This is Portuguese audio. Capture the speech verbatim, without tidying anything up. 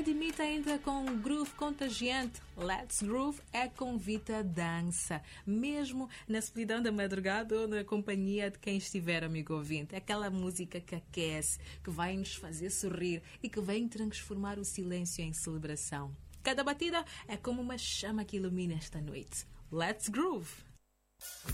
Edmita ainda com um groove contagiante. Let's Groove é convite a dança, mesmo na solidão da madrugada ou na companhia de quem estiver, amigo ouvinte. Aquela música que aquece, que vai nos fazer sorrir e que vem transformar o silêncio em celebração. Cada batida é como uma chama que ilumina esta noite. Let's Groove!